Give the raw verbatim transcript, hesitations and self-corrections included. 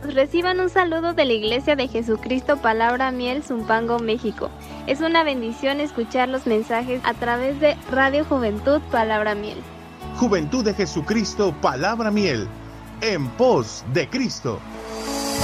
reciban un saludo de la Iglesia de Jesucristo Palabra Miel, Zumpango, México. Es una bendición escuchar los mensajes a través de Radio Juventud Palabra Miel. Juventud de Jesucristo Palabra Miel, en pos de Cristo.